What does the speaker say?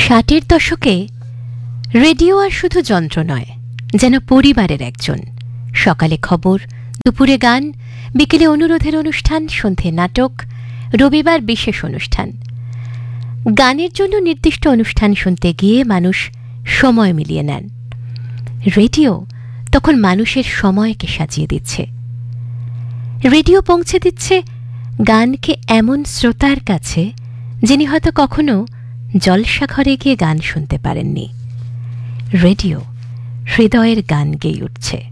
ষাটের দশকে রেডিও আর শুধু যন্ত্র নয়, যেন পরিবারের একজন। সকালে খবর, দুপুরে গান, বিকেলে অনুরোধের অনুষ্ঠান, সন্ধে নাটক, রবিবার বিশেষ অনুষ্ঠান। গানের জন্য নির্দিষ্ট অনুষ্ঠান শুনতে গিয়ে মানুষ সময় মিলিয়ে নেন। রেডিও তখন মানুষের সময়কে সাজিয়ে দিচ্ছে। রেডিও পৌঁছে দিচ্ছে গানকে এমন শ্রোতার কাছে যিনি হয়তো কখনো জলসাঘরে গিয়ে গান শুনতে পারেননি। রেডিও হৃদয়ের গান গেয়ে উঠছে।